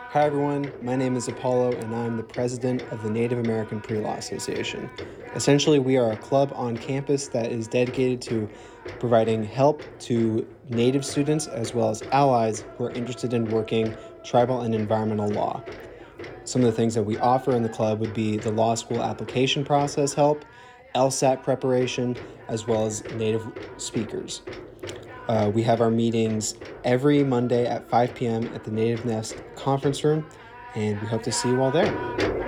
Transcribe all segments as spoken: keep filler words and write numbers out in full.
Hi everyone, my name is Apollo and I'm the president of the Native American Pre-Law Association. Essentially, we are a club on campus that is dedicated to providing help to Native students as well as allies who are interested in working tribal and environmental law. Some of the things that we offer in the club would be the law school application process help, LSAT preparation, as well as Native speakers. Uh, we have our meetings every Monday at five p.m. at the Native Nest conference room, and we hope to see you all there.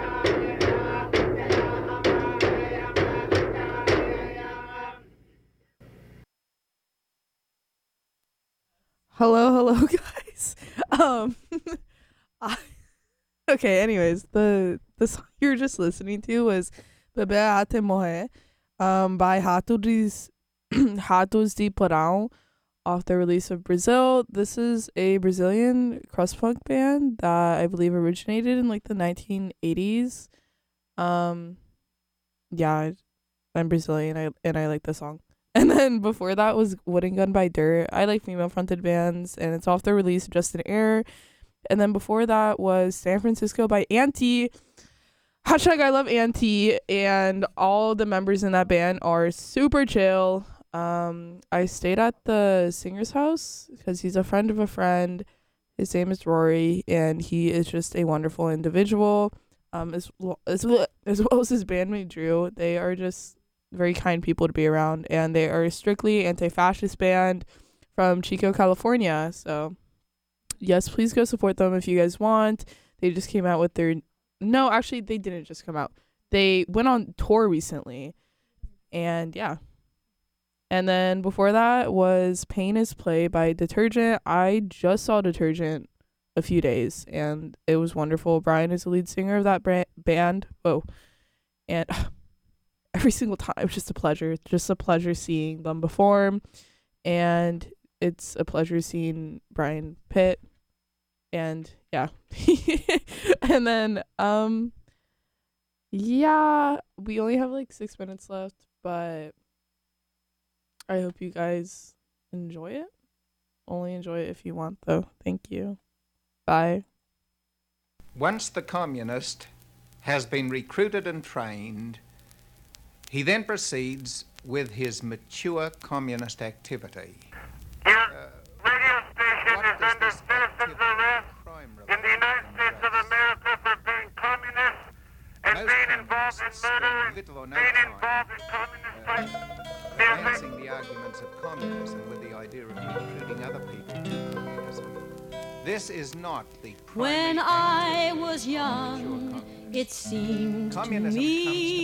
Hello, hello, guys. Um, I, okay. Anyways, the the song you were just listening to was "Bebê Até Morrer" um, by Ratos Ratos de Porão, off the release of Brazil. This is a Brazilian crust punk band that I believe originated in like the nineteen eighties. Um, yeah, I'm Brazilian, I, and I like the song. And then before that was Wooden Gun by Dirt. I like female fronted bands, and it's off the release Just an Air. And then before that was San Francisco by Auntie. Hashtag I love Auntie, and all the members in that band are super chill. Um, I stayed at the singer's house because he's a friend of a friend. His name is Rory, and he is just a wonderful individual. Um, as well as, well, as well as his bandmate Drew, they are just very kind people to be around, and they are a strictly anti-fascist band from Chico, California. So yes, please go support them if you guys want. They just came out with their no actually they didn't just come out, they went on tour recently, and yeah. And then before that was Pain is Play by Detergent. I just saw Detergent a few days, and it was wonderful. Brian is the lead singer of that brand, band. Whoa. And every single time it was just a pleasure. Just a pleasure seeing them perform. And it's a pleasure seeing Brian Pitt. And yeah. And then um yeah, we only have like six minutes left, but I hope you guys enjoy it. Only enjoy it if you want, though. Thank you. Bye. Once the communist has been recruited and trained, he then proceeds with his mature communist activity. Your radio station is under citizen's arrest in the United States of America for being communist and Most being involved in communists murder, spend little or no being time, involved in communist uh, fights. advancing the arguments of communism with the idea of recruiting other people to communism. This is not the primary When aim I of was mature young, communists. it seemed to Communism me comes